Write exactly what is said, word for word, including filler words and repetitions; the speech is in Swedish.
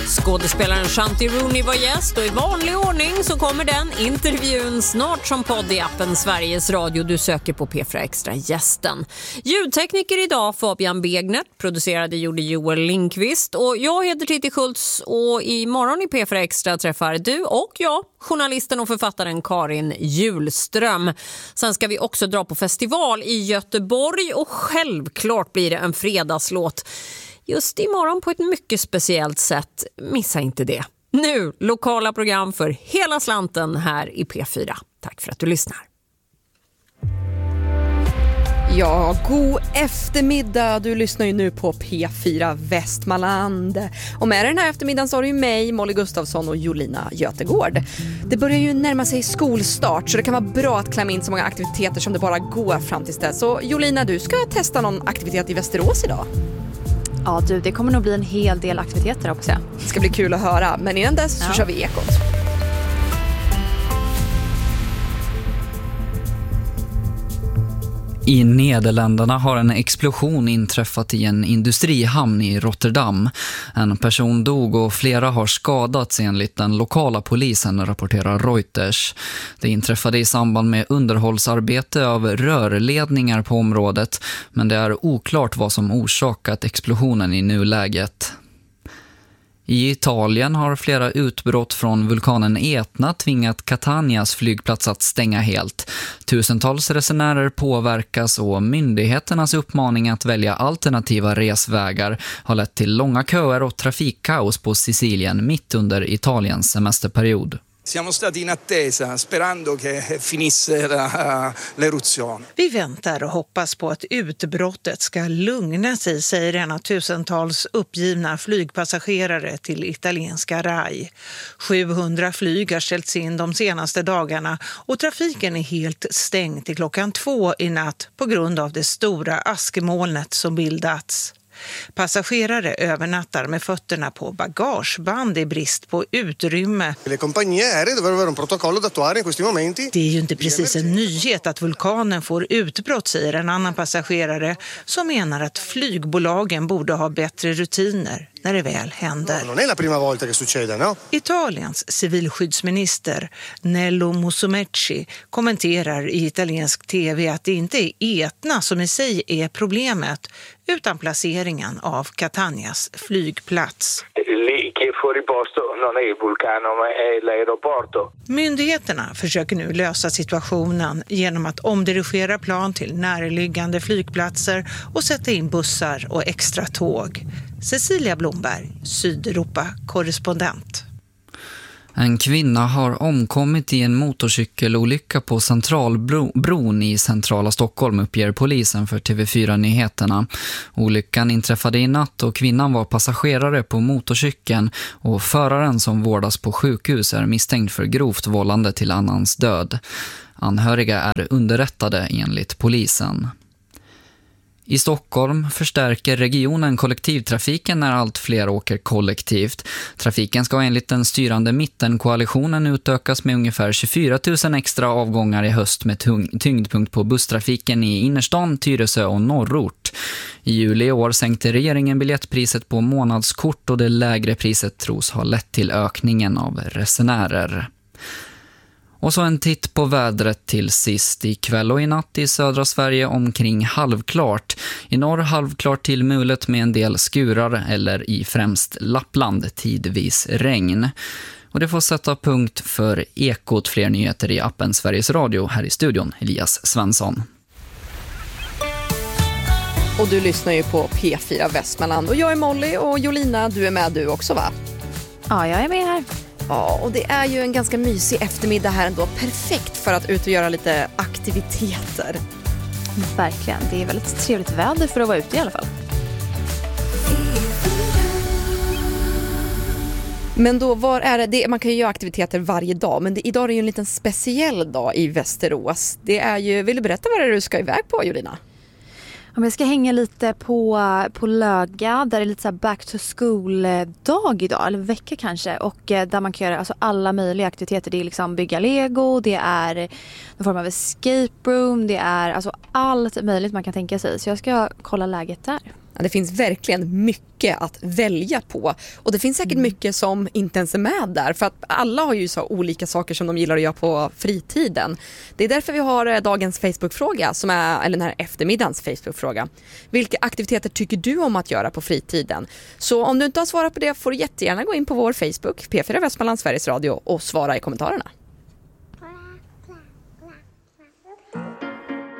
Skådespelaren Shanti Rooney var gäst och i vanlig ordning så kommer den intervjun snart som podd i appen Sveriges Radio. Du söker på P fyra Extra gästen. Ljudtekniker idag Fabian Begnet, producerade gjorde Joel Lindqvist och jag heter Titti Schultz och imorgon i P fyra Extra träffar du och jag, journalisten och författaren Karin Julström. Sen ska vi också dra på festival i Göteborg och självklart blir det en fredagslåt. Just imorgon på ett mycket speciellt sätt. Missa inte det. Nu, lokala program för hela slanten här i P fyra. Tack för att du lyssnar. Ja, god eftermiddag. Du lyssnar ju nu på P fyra Västmanland. Och med den här eftermiddagen så har du ju mig, Molly Gustafsson och Jolina Götegård. Det börjar ju närma sig skolstart så det kan vara bra att klämma in så många aktiviteter som det bara går fram till dess. Så Jolina, du ska testa någon aktivitet i Västerås idag. Ja du, det kommer nog bli en hel del aktiviteter hoppas jag. Det ska bli kul att höra, men innan dess så ja. kör vi Ekot. I Nederländerna har en explosion inträffat i en industrihamn i Rotterdam. En person dog och flera har skadats enligt den lokala polisen, rapporterar Reuters. Det inträffade i samband med underhållsarbete av rörledningar på området, men det är oklart vad som orsakat explosionen i nuläget. I Italien har flera utbrott från vulkanen Etna tvingat Catanias flygplats att stänga helt. Tusentals resenärer påverkas och myndigheternas uppmaning att välja alternativa resvägar har lett till långa köer och trafikkaos på Sicilien mitt under Italiens semesterperiod. Siamo stati in attesa sperando che finisse la, l'eruzione. Vi väntar och hoppas på att utbrottet ska lugna sig, säger en av tusentals uppgivna flygpassagerare till italienska Rai. sjuhundra flyg har ställts in de senaste dagarna och trafiken är helt stängd till klockan två i natt på grund av det stora askmolnet som bildats. Passagerare övernattar med fötterna på bagageband i brist på utrymme. Le compagnie aeree dovrebbero avere un protocollo da attuare in questi momenti. Det är ju inte precis en nyhet att vulkanen får utbrott, säger en annan passagerare som menar att flygbolagen borde ha bättre rutiner när det väl händer. No, non är la prima volta che succede, no? Italiens civilskyddsminister Nello Musumeci kommenterar i italiensk tv att det inte är Etna som i sig är problemet utan placeringen av Catanias flygplats. Myndigheterna försöker nu lösa situationen genom att omdirigera plan till närliggande flygplatser och sätta in bussar och extra tåg. Cecilia Blomberg, Sydeuropa-korrespondent. En kvinna har omkommit i en motorcykelolycka på Centralbron i centrala Stockholm, uppger polisen för T V fyra-nyheterna. Olyckan inträffade i natt och kvinnan var passagerare på motorcykeln och föraren som vårdas på sjukhus är misstänkt för grovt vållande till annans död. Anhöriga är underrättade enligt polisen. I Stockholm förstärker regionen kollektivtrafiken när allt fler åker kollektivt. Trafiken ska enligt den styrande mittenkoalitionen utökas med ungefär tjugofyra tusen extra avgångar i höst med tyngdpunkt på busstrafiken i innerstan, Tyresö och norrort. I juli i år sänkte regeringen biljettpriset på månadskort och det lägre priset tros ha lett till ökningen av resenärer. Och så en titt på vädret till sist. I kväll och i natt i södra Sverige omkring halvklart. I norr halvklart till mulet med en del skurar eller i främst Lappland tidvis regn. Och det får sätta punkt för Ekot. Fler nyheter i appen Sveriges Radio. Här i studion Elias Svensson. Och du lyssnar ju på P fyra Västmanland. Och jag är Molly och Jolina, du är med du också va? Ja, jag är med här. Ja, och det är ju en ganska mysig eftermiddag här ändå. Perfekt för att ut och göra lite aktiviteter. Verkligen, det är väldigt trevligt väder för att vara ute i alla fall. Men då, var är det? det man kan ju göra aktiviteter varje dag, men det, idag är det ju en liten speciell dag i Västerås. Det är ju, vill du berätta vad det är du ska iväg på, Jolina? Om jag ska hänga lite på, på Löga, där det är lite så här back to school-dag idag, eller vecka kanske. Och där man kan göra alltså alla möjliga aktiviteter. Det är liksom bygga Lego, det är någon form av escape room, det är alltså allt möjligt man kan tänka sig. Så jag ska kolla läget där. Ja, det finns verkligen mycket att välja på. Och det finns säkert mm. mycket som inte ens är med där. För att alla har ju så olika saker som de gillar att göra på fritiden. Det är därför vi har dagens Facebook-fråga, som är, eller den här eftermiddagens Facebook-fråga. Vilka aktiviteter tycker du om att göra på fritiden? Så om du inte har svarat på det får du jättegärna gå in på vår Facebook, P fyra Västmanland Sveriges Radio, och svara i kommentarerna.